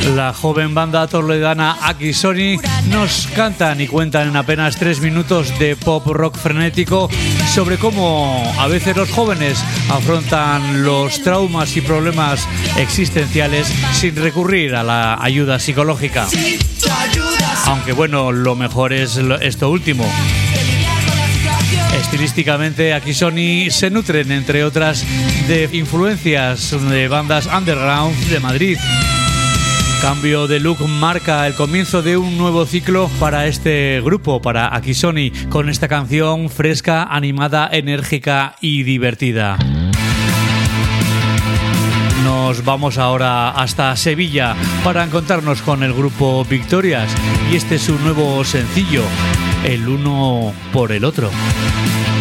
La joven banda toledana Akisoni nos cantan y cuentan en apenas 3 minutos de pop rock frenético sobre cómo a veces los jóvenes afrontan los traumas y problemas existenciales sin recurrir a la ayuda psicológica. Aunque bueno, lo mejor es esto último. Estilísticamente, Akisoni se nutren, entre otras, de influencias de bandas underground de Madrid. Cambio de look marca el comienzo de un nuevo ciclo para este grupo, para Akisoni, con esta canción fresca, animada, enérgica y divertida. Nos vamos ahora hasta Sevilla para encontrarnos con el grupo Victorias y este es su nuevo sencillo, El uno por el otro.